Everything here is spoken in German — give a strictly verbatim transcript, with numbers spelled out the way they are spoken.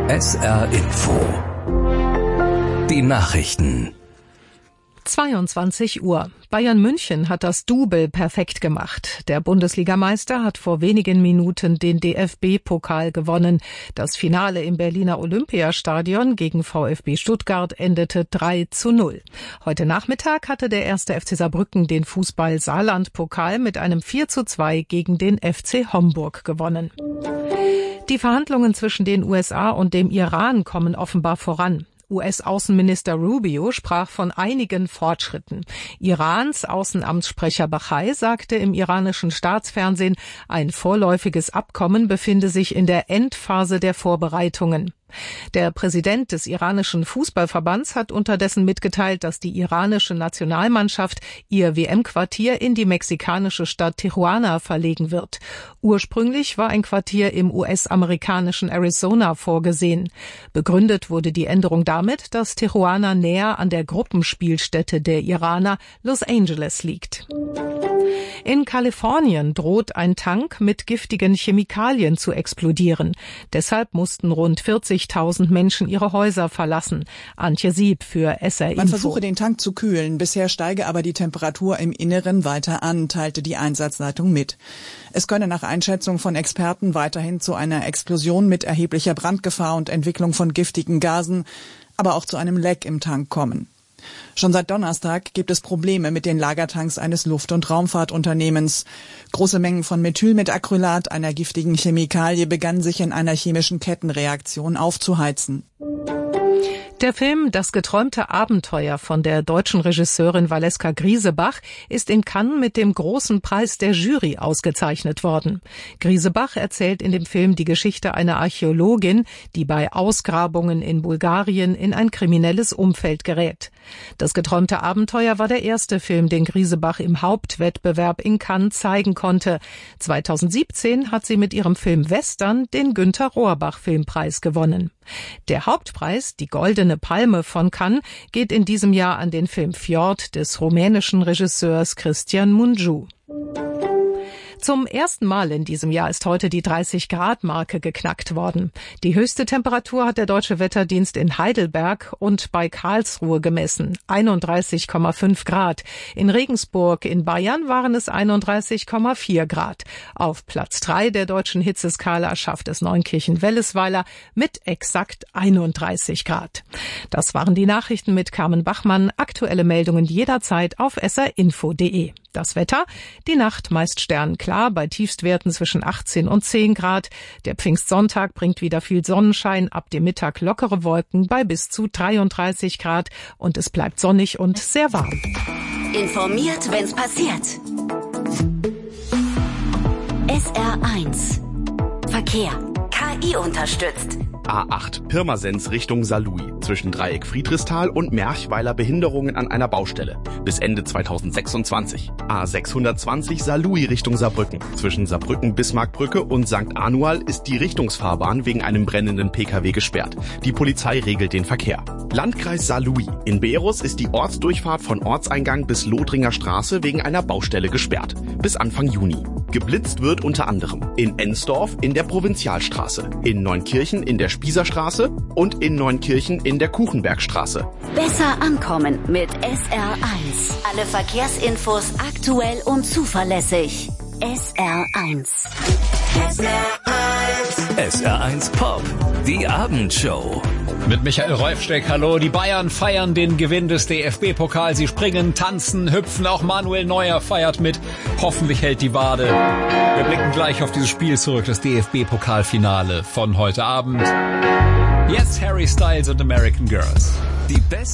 S R Info. Die Nachrichten. zweiundzwanzig Uhr. Bayern München hat das Double perfekt gemacht. Der Bundesligameister hat vor wenigen Minuten den D F B-Pokal gewonnen. Das Finale im Berliner Olympiastadion gegen VfB Stuttgart endete drei zu null. Heute Nachmittag hatte der erste F C Saarbrücken den Fußball-Saarland-Pokal mit einem vier zu zwei gegen den F C Homburg gewonnen. Die Verhandlungen zwischen den U S A und dem Iran kommen offenbar voran. U S-Außenminister Rubio sprach von einigen Fortschritten. Irans Außenamtssprecher Bachai sagte im iranischen Staatsfernsehen, ein vorläufiges Abkommen befinde sich in der Endphase der Vorbereitungen. Der Präsident des iranischen Fußballverbands hat unterdessen mitgeteilt, dass die iranische Nationalmannschaft ihr W M-Quartier in die mexikanische Stadt Tijuana verlegen wird. Ursprünglich war ein Quartier im U S-amerikanischen Arizona vorgesehen. Begründet wurde die Änderung damit, dass Tijuana näher an der Gruppenspielstätte der Iraner Los Angeles liegt. In Kalifornien droht ein Tank mit giftigen Chemikalien zu explodieren. Deshalb mussten rund vierzigtausend Menschen ihre Häuser verlassen. Antje Sieb für S R Info. Man versuche, den Tank zu kühlen. Bisher steige aber die Temperatur im Inneren weiter an, teilte die Einsatzleitung mit. Es könne nach Einschätzung von Experten weiterhin zu einer Explosion mit erheblicher Brandgefahr und Entwicklung von giftigen Gasen, aber auch zu einem Leck im Tank kommen. Schon seit Donnerstag gibt es Probleme mit den Lagertanks eines Luft- und Raumfahrtunternehmens. Große Mengen von Methylmetacrylat, einer giftigen Chemikalie, begannen sich in einer chemischen Kettenreaktion aufzuheizen. Der Film Das geträumte Abenteuer von der deutschen Regisseurin Valeska Griesebach ist in Cannes mit dem großen Preis der Jury ausgezeichnet worden. Griesebach erzählt in dem Film die Geschichte einer Archäologin, die bei Ausgrabungen in Bulgarien in ein kriminelles Umfeld gerät. Das geträumte Abenteuer war der erste Film, den Griesebach im Hauptwettbewerb in Cannes zeigen konnte. zweitausendsiebzehn hat sie mit ihrem Film Western den Günter Rohrbach Filmpreis gewonnen. Der Hauptpreis, die Goldene Palme von Cannes, geht in diesem Jahr an den Film Fjord des rumänischen Regisseurs Cristian Mungiu. Zum ersten Mal in diesem Jahr ist heute die dreißig Grad Marke geknackt worden. Die höchste Temperatur hat der Deutsche Wetterdienst in Heidelberg und bei Karlsruhe gemessen, einunddreißig Komma fünf Grad. In Regensburg in Bayern waren es einunddreißig Komma vier Grad. Auf Platz drei der deutschen Hitzeskala schafft es Neunkirchen-Wellesweiler mit exakt einunddreißig Grad. Das waren die Nachrichten mit Carmen Bachmann. Aktuelle Meldungen jederzeit auf s r info punkt d e. Das Wetter, die Nacht meist sternklar, bei Tiefstwerten zwischen achtzehn und zehn Grad. Der Pfingstsonntag bringt wieder viel Sonnenschein, ab dem Mittag lockere Wolken bei bis zu dreiunddreißig Grad und es bleibt sonnig und sehr warm. Informiert, wenn's passiert. S R eins. Verkehr. K I unterstützt. A acht Pirmasens Richtung Saarlouis. Zwischen Dreieck Friedrichsthal und Merchweiler Behinderungen an einer Baustelle. Bis Ende zweitausendsechsundzwanzig. A sechshundertzwanzig Saarlouis Richtung Saarbrücken. Zwischen Saarbrücken-Bismarckbrücke und Sankt Anual ist die Richtungsfahrbahn wegen einem brennenden P K W gesperrt. Die Polizei regelt den Verkehr. Landkreis Saarlouis. In Beerus ist die Ortsdurchfahrt von Ortseingang bis Lothringer Straße wegen einer Baustelle gesperrt. Bis Anfang Juni. Geblitzt wird unter anderem in Ensdorf in der Provinzialstraße, in Neunkirchen in der Spießerstraße und in Neunkirchen in der Kuchenbergstraße. Besser ankommen mit S R eins. Alle Verkehrsinfos aktuell und zuverlässig. S R eins. S R eins. S R eins Pop. Die Abendshow. Mit Michael Reufsteck, hallo. Die Bayern feiern den Gewinn des D F B-Pokals. Sie springen, tanzen, hüpfen. Auch Manuel Neuer feiert mit. Hoffentlich hält die Wade. Wir blicken gleich auf dieses Spiel zurück, das D F B-Pokalfinale von heute Abend. Jetzt Harry Styles und American Girls. Die besten